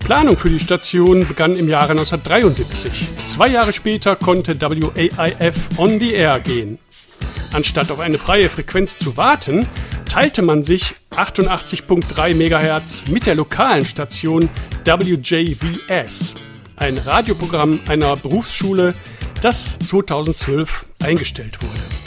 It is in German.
Planung für die Station begann im Jahre 1973. 2 Jahre später konnte WAIF on the air gehen. Anstatt auf eine freie Frequenz zu warten, teilte man sich 88.3 MHz mit der lokalen Station WJVS, ein Radioprogramm einer Berufsschule, das 2012 eingestellt wurde.